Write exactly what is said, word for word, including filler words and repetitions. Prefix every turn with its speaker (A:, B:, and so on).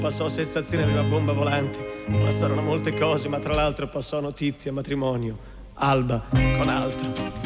A: Passò sensazione, aveva bomba volante. Passarono molte cose, ma tra l'altro passò notizia, matrimonio, Alba con altro.